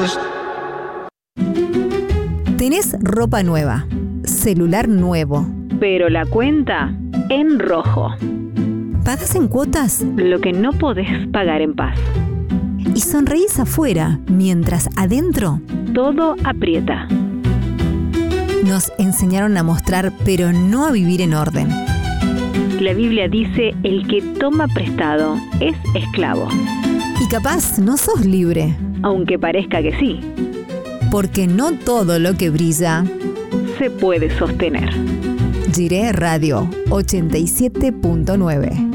Tenés ropa nueva, celular nuevo, pero la cuenta en rojo. ¿pagas en cuotas? Lo que no podés pagar en paz. Y sonreís afuera, mientras adentro Todo aprieta. nos enseñaron a mostrar, pero no a vivir en orden. La Biblia dice: el que toma prestado es esclavo. Y capaz no sos libre, Aunque parezca que sí, porque no todo lo que brilla. se puede sostener. Jiré Radio 87.9.